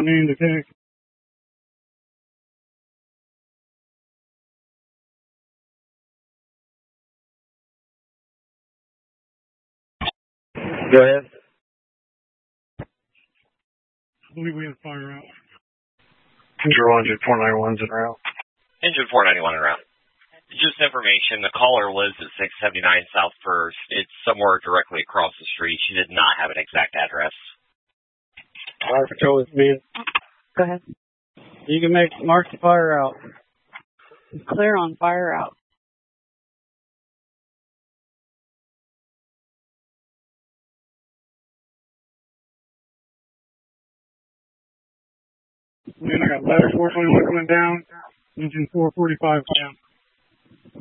name to take. Go ahead. I believe we have fire out. Control engine 491's en route. Engine 491 en route. Just information, the caller lives at 679 South First. It's somewhere directly across the street. She did not have an exact address. Fire patrol is being. Go ahead. You can mark the fire out. It's clear on fire out. I got ladder 421 coming down. Engine 445 down.